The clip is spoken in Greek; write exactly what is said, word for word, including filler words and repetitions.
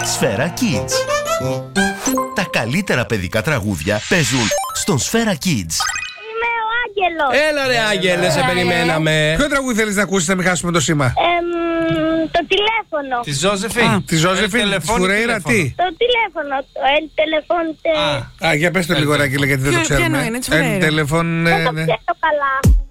Σφαίρα Kids. Τα καλύτερα παιδικά τραγούδια παίζουν στον Σφαίρα Kids. Είμαι ο Άγγελος. Έλα ρε Άγγελε, σε περιμέναμε. Ποιο τραγούδι θέλεις να ακούσεις, να μην χάσουμε το σήμα? Εμ, το τηλέφωνο. Τη Ζώζεφιν. Τη Ζώζεφιν, τη Φουρέιρα, τι? Το τηλέφωνο. Το el telefonte. Α, για πες το λίγο, Ράκη, γιατί δεν το Ποιο- ποιο ξέρουμε. εννοεί, είναι της El Φουρέιρα. telephone, Δεν το ναι. ξέρω καλά.